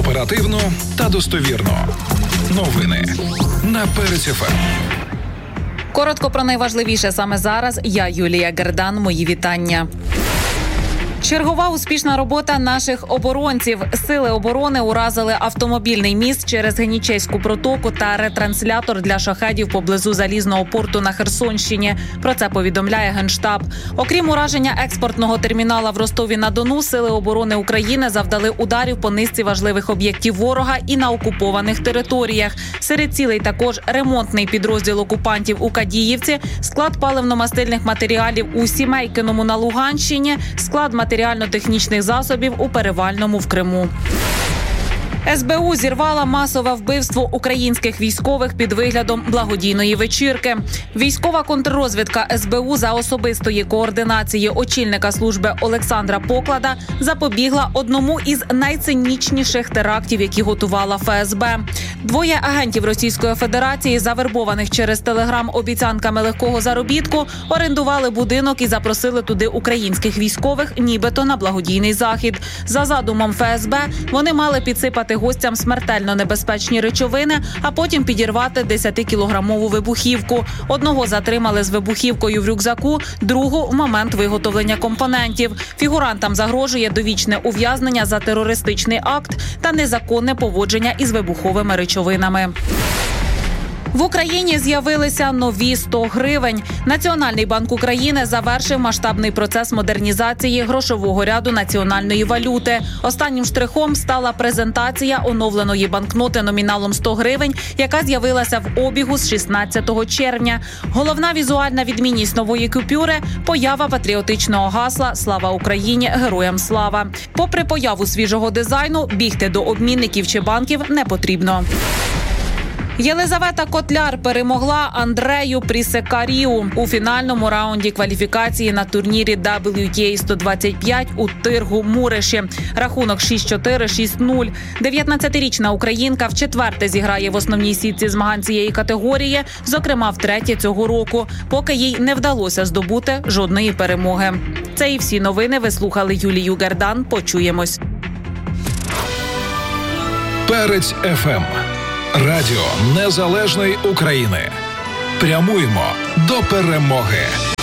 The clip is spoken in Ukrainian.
Оперативно та достовірно. Новини на Перець ФМ. Коротко про найважливіше саме зараз. Я Юлія Гердан. Мої вітання. Чергова успішна робота наших оборонців. Сили оборони уразили автомобільний міст через Генічеську протоку та ретранслятор для шахедів поблизу залізного порту на Херсонщині. Про це повідомляє Генштаб. Окрім ураження експортного термінала в Ростові-на-Дону, Сили оборони України завдали ударів по низці важливих об'єктів ворога і на окупованих територіях. Серед цілей також ремонтний підрозділ окупантів у Кадіївці, склад паливно-мастильних матеріалів у Сімейкиному на Луганщині, склад матеріально-технічних засобів у Перевальному в Криму. СБУ зірвала масове вбивство українських військових під виглядом благодійної вечірки. Військова контррозвідка СБУ за особистої координації очільника служби Олександра Поклада запобігла одному із найцинічніших терактів, які готувала ФСБ. Двоє агентів Російської Федерації, завербованих через Телеграм обіцянками легкого заробітку, орендували будинок і запросили туди українських військових, нібито на благодійний захід. За задумом ФСБ, вони мали підсипати гостям смертельно небезпечні речовини, а потім підірвати 10-кілограмову вибухівку. Одного затримали з вибухівкою в рюкзаку, другу – в момент виготовлення компонентів. Фігурантам загрожує довічне ув'язнення за терористичний акт та незаконне поводження із вибуховими речовинами. В Україні з'явилися нові 100 гривень. Національний банк України завершив масштабний процес модернізації грошового ряду національної валюти. Останнім штрихом стала презентація оновленої банкноти номіналом 100 гривень, яка з'явилася в обігу з 16 червня. Головна візуальна відмінність нової купюри – поява патріотичного гасла «Слава Україні! Героям слава!». Попри появу свіжого дизайну, бігти до обмінників чи банків не потрібно. Єлизавета Котляр перемогла Андрею Прісекарію у фінальному раунді кваліфікації на турнірі WTA 125 у Тиргу-Муреші. Рахунок 6-4, 6-0. 19-річна українка вчетверте зіграє в основній сітці змагань цієї категорії, зокрема втретє цього року, поки їй не вдалося здобути жодної перемоги. Це і всі новини. Ви слухали Юлію Гердан. Почуємось. Перець ФМ. Радіо Незалежної України. Прямуємо до перемоги.